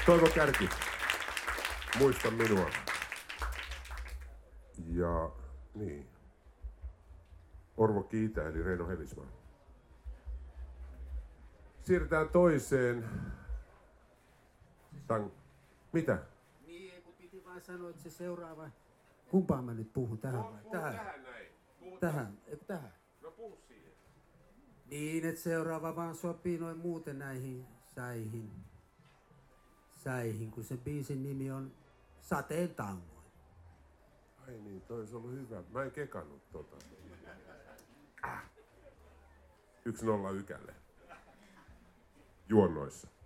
Toivo Kärki. Muista minua. Ja niin. Orvo Kiitä eli Reino Helismaa. Siirrytään toiseen. Mitä? Niin, kun piti vaan sanoa, että se seuraava... Kumpaan mä nyt puhun? Tähän vai? Tähän. Tähän näin. Tähän. Eikö tähän? No puhu siihen. Niin, että seuraava vaan sopii noin muuten näihin säihin, kun se biisin nimi on Sateen tangoin. Ai niin, toi olisi ollut hyvä. Mä en kekannut tota. 1-0 Ykälle. Juonnoissa.